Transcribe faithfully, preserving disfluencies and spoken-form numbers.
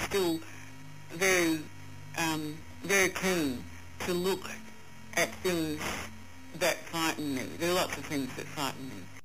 still very, um, very keen to look at things that frighten me. There are lots of things that frighten me.